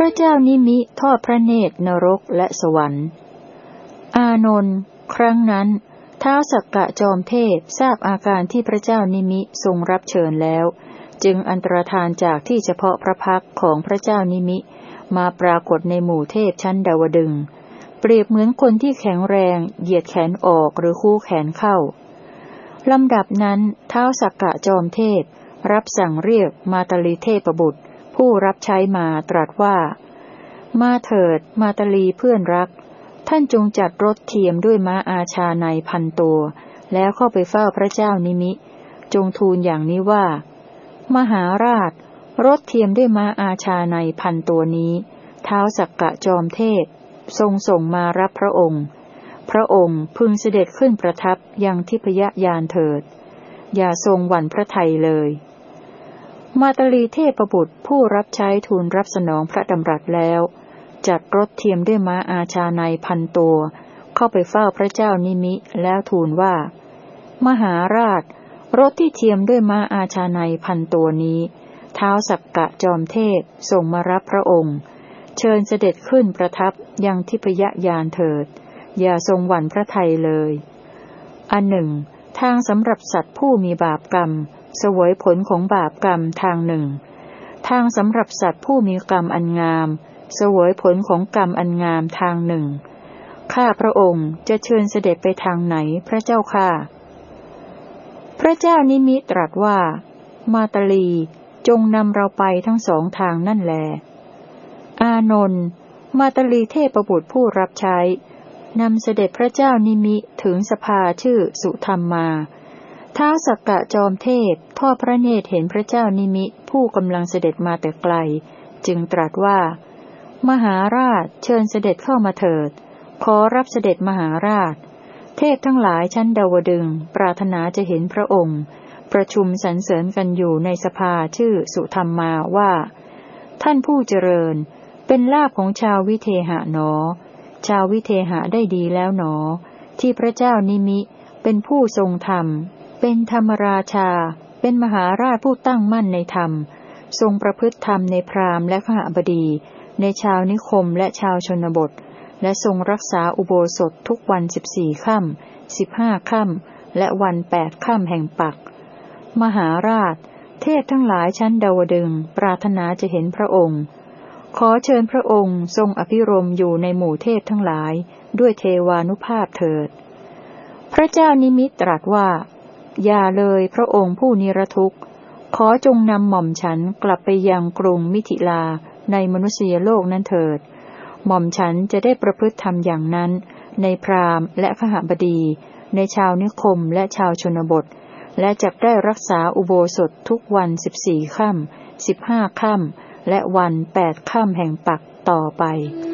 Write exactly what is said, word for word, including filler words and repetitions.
ระเจ้านิมิทอดพระเนตรนรกและสวรรค์อานนท์ครั้งนั้นท้าวสักกะจอมเทพทราบอาการที่พระเจ้านิมิทรงรับเชิญแล้วจึงอันตรธานจากที่เฉพาะพระพักของพระเจ้านิมิมาปรากฏในหมู่เทพชั้นดาวดึงส์เปรียบเหมือนคนที่แข็งแรงเหยียดแขนออกหรือคู่แขนเข้าลำดับนั้นท้าวสักกะจอมเทพรับสั่งเรียกมาตลีเทพบุตรผู้รับใช้มาตรัสว่ามาเถิดมาตลีเพื่อนรักท่านจงจัดรถเทียมด้วยม้าอาชาในพันตัวแล้วเข้าไปเฝ้าพระเจ้านิมิจงทูลอย่างนี้ว่ามหาราชรถเทียมด้วยม้าอาชาในพันตัวนี้ท้าวสักกะจอมเทพทรงส่งมารับพระองค์พระองค์พึงเสด็จขึ้นประทับยังทิพยยานเถิดอย่าทรงหวั่นพระทัยเลยมาตลีเทพบุตรผู้รับใช้ทูลรับสนองพระดำรัสแล้วจัดรถเทียมด้วยม้าอาชาในพันตัวเข้าไปเฝ้าพระเจ้านิมิแล้วทูลว่ามหาราชรถที่เทียมด้วยม้าอาชาในพันตัวนี้ท้าวสักกะจอมเทพส่งมารับพระองค์เชิญเสด็จขึ้นประทับยังทิพยยานเถิดอย่าทรงหวั่นพระทัยเลยอันหนึ่งทางสำหรับสัตว์ผู้มีบาปกรรมเสวยผลของบาปกรรมทางหนึ่งทางสำหรับสัตว์ผู้มีกรรมอันงามเสวยผลของกรรมอันงามทางหนึ่งข้าพระองค์จะเชิญเสด็จไปทางไหนพระเจ้าข้าพระเจ้านิมิตรัสว่ามาตลีจงนำเราไปทั้งสองทางนั่นแลอานนท์มาตลีเทพบุตรผู้รับใช้นำเสด็จพระเจ้านิมิถึงสภาชื่อสุธรรมมาท้าวสักกะจอมเทพทอดพระเนตรเห็นพระเจ้านิมิผู้กำลังเสด็จมาแต่ไกลจึงตรัสว่ามหาราชเชิญเสด็จเข้ามาเถิดขอรับเสด็จมหาราชเทพทั้งหลายชั้นดาวดึงส์ปรารถนาจะเห็นพระองค์ประชุมสรรเสริญกันอยู่ในสภาชื่อสุธรรมมาว่าท่านผู้เจริญเป็นลาภของชาววิเทหะหนอชาววิเทหะได้ดีแล้วหนอที่พระเจ้านิมิเป็นผู้ทรงธรรมเป็นธรรมราชาเป็นมหาราชผู้ตั้งมั่นในธรรมทรงประพฤติธรรมในพราหมณ์และขหบดีในชาวนิคมและชาวชนบทและทรงรักษาอุโบสถทุกวันสิบสี่ค่ำสิบห้าค่ำและวันแปดค่ำแห่งปักมหาราชเทพทั้งหลายชั้นดาวดึงส์ปรารถนาจะเห็นพระองค์ขอเชิญพระองค์ทรงอภิรมย์อยู่ในหมู่เทพทั้งหลายด้วยเทวานุภาพเถิดพระเจ้านิมิตตรัสว่าอย่าเลยพระองค์ผู้นิรทุกข์ขอจงนำหม่อมฉันกลับไปยังกรุงมิถิลาในมนุษยโลกนั้นเถิดหม่อมฉันจะได้ประพฤติธรรมอย่างนั้นในพราหมณ์และขหบดีในชาวนิคมและชาวชนบทและจักได้รักษาอุโบสถทุกวันสิบสี่ค่ำสิบห้าค่ำและวันแปดค่ำแห่งปักต่อไป